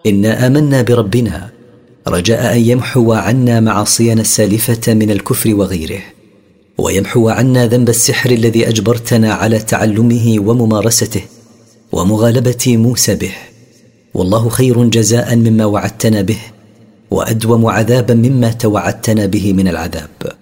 إنا آمنا بربنا رجاء أن يمحو عنا معاصينا السالفة من الكفر وغيره، ويمحو عنا ذنب السحر الذي أجبرتنا على تعلمه وممارسته ومغالبة موسى به. والله خير جزاء مما وعدتنا به، وأدوم عذابا مما توعدتنا به من العذاب.